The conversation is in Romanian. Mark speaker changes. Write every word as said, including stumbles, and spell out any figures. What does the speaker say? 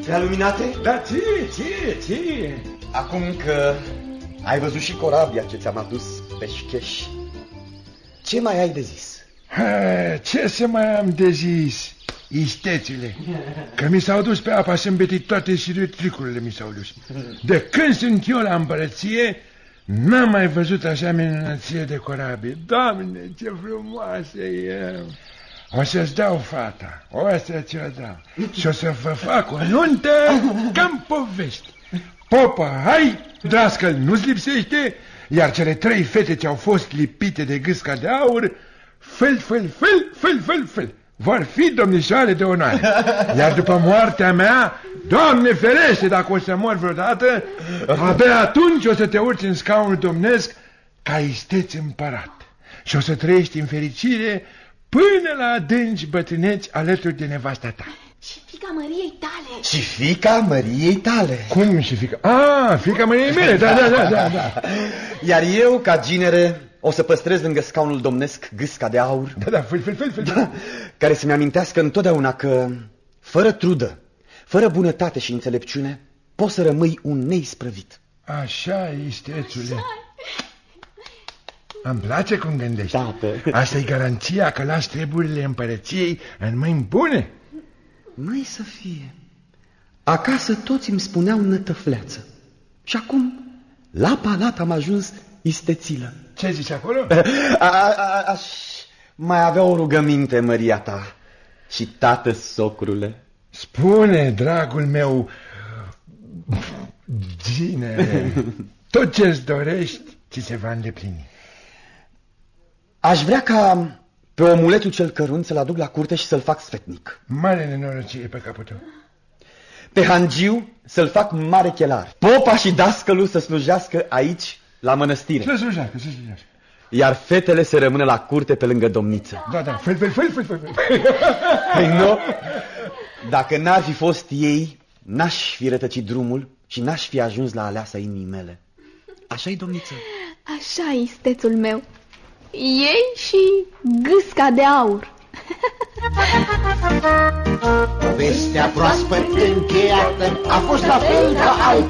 Speaker 1: Prea luminate?
Speaker 2: Da, ție, ție, ție.
Speaker 1: Acum că ai văzut și corabia ce ți-am adus pe șcheș, ce mai ai de zis?
Speaker 2: Ha, ce să mai am de zis, istețule? Că mi s-au dus pe apa sâmbetii toate șiretricurile mi s-au dus. De când sunt eu la împărăție, n-am mai văzut așa minunăție de corabie. Doamne, ce frumoasă e! O să-ți dau fata, o să ți-o dau și o să vă fac o nuntă ca-n povești. Popa, hai, drască, nu-ți lipsește, iar cele trei fete ce au fost lipite de gâsca de aur, fel, fel, fel, fel, fel, fel, vor fi domnișoare de onoare. Iar după moartea mea, Doamne ferește, dacă o să mor vreodată, abia atunci o să te urci în scaunul domnesc ca isteț împărat și o să trăiești în fericire până la adânci bătrâneți alături de nevasta ta.
Speaker 3: Și fiica Măriei tale.
Speaker 1: Și fiica Măriei tale.
Speaker 2: Cum și fiica? Ah, fiica Măriei mele, da, da, da, da, da.
Speaker 1: Iar eu, ca ginere, o să păstrez lângă scaunul domnesc gâsca de aur.
Speaker 2: Da, da, fel, fel, fel, fel.
Speaker 1: Da, care să-mi amintească întotdeauna că, fără trudă, fără bunătate și înțelepciune, poți să rămâi un neisprăvit.
Speaker 2: Așa, istețule. Îmi place cum gândești.
Speaker 1: Da, pe...
Speaker 2: Asta e garanția că lași treburile împărăției în mâini bune.
Speaker 1: Mai să fie. Acasă toți îmi spuneau nătăfleață. Și acum, la palat am ajuns istețilă.
Speaker 2: Ce zici acolo?
Speaker 1: A, a, a, aș mai avea o rugăminte, Măria ta. Și tată, socrule.
Speaker 2: Spune, dragul meu, ginere, tot ce-ți dorești, ți se va îndeplini.
Speaker 1: Aș vrea ca pe omuletul cel cărunt să-l aduc la curte și să-l fac sfetnic.
Speaker 2: Mare nenorocire pe capul tău.
Speaker 1: Pe hangiu să-l fac mare chelar. Popa și dascălul să slujească aici, la mănăstire.
Speaker 2: Să slujească, să slujească.
Speaker 1: Iar fetele să rămână la curte pe lângă domniță.
Speaker 2: Da, da, fel, fel, fel, fel, fel.
Speaker 1: Păi nu, dacă n-ar fi fost ei, n-aș fi rătăcit drumul și n-aș fi ajuns la aleasa inimii mele. Așa-i, domniță?
Speaker 3: Așa, istețul meu. Ei și gâsca de aur.
Speaker 4: Povestea proaspăt încheiată a fost la fel ca altă.